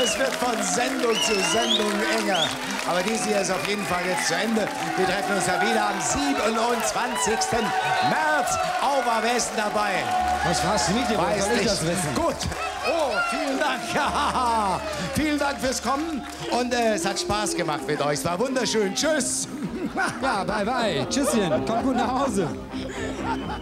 Es wird von Sendung zu Sendung enger. Aber dies hier ist auf jeden Fall jetzt zu Ende. Wir treffen uns ja wieder am 27. März. Auwa, wer ist denn dabei? Was fragst du mich denn? Weiß Soll ich nicht. das wissen? Gut. Oh, vielen Dank. Ja, vielen Dank fürs Kommen. Und es hat Spaß gemacht mit euch. Es war wunderschön. Tschüss. Ja, bye bye. Tschüsschen. Komm gut nach Hause.